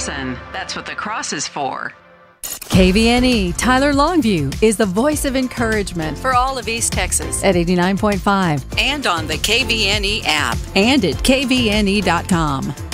Thompson. That's what the cross is for. KVNE Tyler Longview is the voice of encouragement for all of East Texas at 89.5 and on the KVNE app and at kvne.com.